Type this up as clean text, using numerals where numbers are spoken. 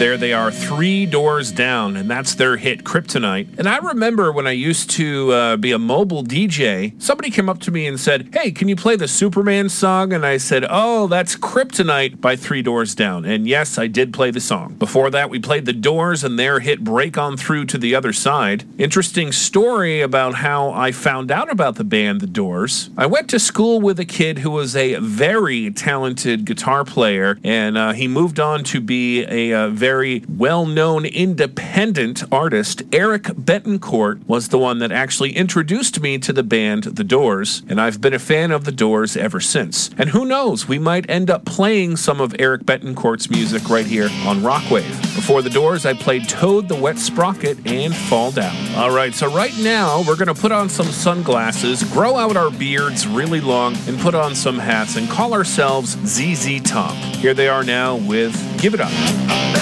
There they are, 3 Doors Down, and that's their hit, Kryptonite. And I remember when I used to be a mobile DJ, somebody came up to me and said, hey, can you play the Superman song? And I said, oh, that's Kryptonite by 3 Doors Down. And yes, I did play the song. Before that, we played the Doors and their hit, Break On Through to the Other Side. Interesting story about how I found out about the band, The Doors. I went to school with a kid who was a very talented guitar player, and he moved on to be a very well-known independent artist. Eric Betancourt was the one that actually introduced me to the band The Doors, and I've been a fan of The Doors ever since. And who knows, we might end up playing some of Eric Betancourt's music right here on Rockwave. Before The Doors, I played Toad the Wet Sprocket and Fall Down. Alright, so right now, we're going to put on some sunglasses, grow out our beards really long, and put on some hats, and call ourselves ZZ Top. Here they are now with Give It Up.